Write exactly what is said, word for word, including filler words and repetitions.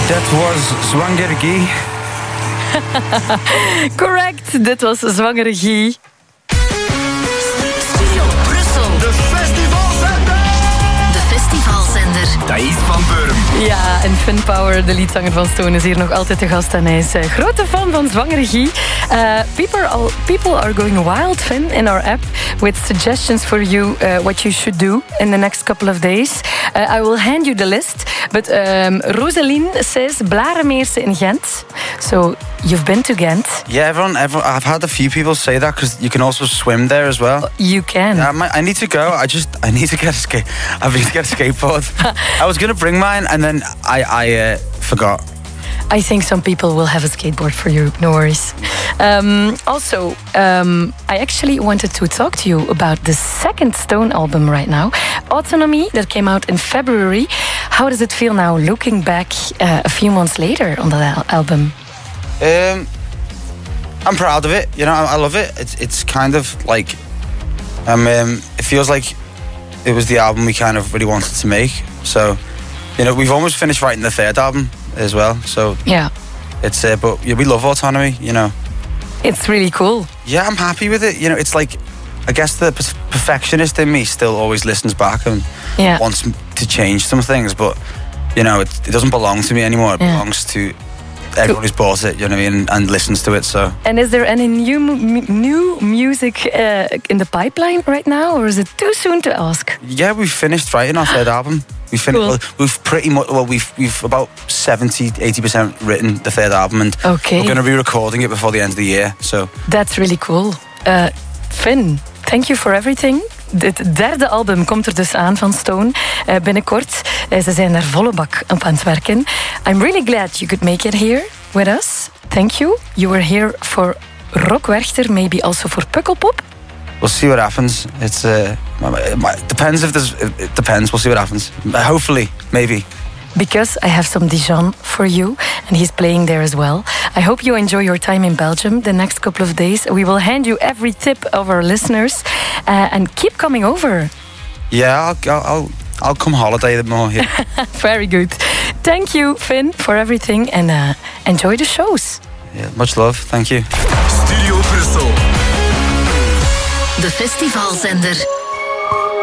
That was Zwangere Guy. Correct, dit was Zwangere Guy. Studio Brussel. De festivalzender. De festivalzender. Thijs van Burm. Ja, en Finn Power, de leadzanger van Stone, is hier nog altijd te gast. En hij is uh, grote fan van Zwangere Guy. Uh, people, are, people are going wild, Finn, in our app with suggestions for you uh, what you should do in the next couple of days. Uh, I will hand you the list. But um, Rosaline says Blaremeerse in Ghent. So you've been to Ghent. Yeah, everyone, everyone. I've had a few people say that because you can also swim there as well. You can. Yeah, I, might, I need to go. I just, I need to get a skate. I need to get a skateboard. I was gonna bring mine and then I, I uh, forgot. I think some people will have a skateboard for you, no worries. Um, also, um, I actually wanted to talk to you about the second Stone album right now, Autonomy, that came out in February. How does it feel now, looking back uh, a few months later on that al- album? Um, I'm proud of it. You know, I, I love it. It's it's kind of like, um, um, it feels like it was the album we kind of really wanted to make. So, you know, we've almost finished writing the third album as well. So Yeah, it's uh, but yeah, we love Autonomy. You know. it's really cool. Yeah, I'm happy with it. You know, it's like, I guess the per- perfectionist in me still always listens back and Yeah. wants to change some things, but you know, it, it doesn't belong to me anymore. It Yeah. belongs to everyone who's bought it. You know what I mean, and, and listens to it. So And is there any new mu- new music uh, in the pipeline right now, or is it too soon to ask? yeah, we've finished writing our third album. We finished. Cool. Well, we've pretty much. Well, we've we've about seventy, eighty percent written the third album, and Okay. we're going to be recording it before the end of the year. So That's really cool. Uh, Finn, thank you for everything. Het derde album komt er dus aan van Stone uh, binnenkort. Uh, ze zijn daar volle bak op aan het werken. I'm really glad you could make it here with us. Thank you. You were here for Rock Werchter, maybe also for Pukkelpop. we'll see what happens. It's uh, it depends if there's. It depends. We'll see what happens. Hopefully, maybe. Because I have some Dijon for you, and he's playing there as well. I hope you enjoy your time in Belgium the next couple of days. We will hand you every tip of our listeners, uh, and keep coming over. Yeah, I'll I'll I'll, I'll come holiday more here. Very good. Thank you, Finn, for everything, and uh, enjoy the shows. Yeah, much love. Thank you. Studio Brussel. De festivalzender.